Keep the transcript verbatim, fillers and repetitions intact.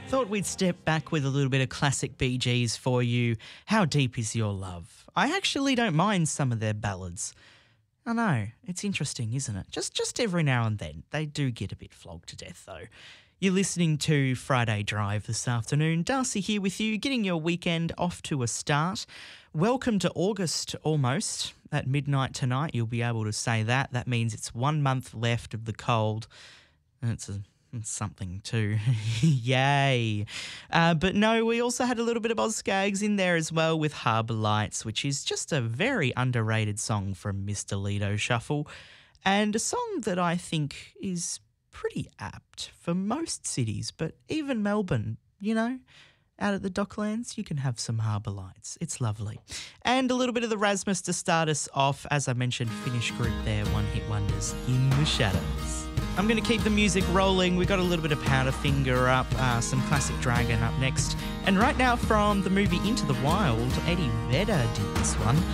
Thought we'd step back with a little bit of classic Bee Gees for you. How Deep Is Your Love? I actually don't mind some of their ballads. I know, it's interesting, isn't it? Just just every now and then. They do get a bit flogged to death, though. You're listening to Friday Drive this afternoon. Darcy here with you, getting your weekend off to a start. Welcome to August almost. At midnight tonight, you'll be able to say that. That means it's one month left of the cold. And it's a It's something too. Yay. Uh, but no, we also had a little bit of Oz Skaggs in there as well with Harbour Lights, which is just a very underrated song from Mister Lido Shuffle, and a song that I think is pretty apt for most cities, but even Melbourne, you know, out at the Docklands, you can have some Harbour Lights. It's lovely. And a little bit of the Rasmus to start us off. As I mentioned, Finnish group there, One Hit Wonders, In the Shadows. I'm going to keep the music rolling. We got a little bit of Powderfinger up, uh, some classic Dragon up next. And right now from the movie Into the Wild, Eddie Vedder did this one.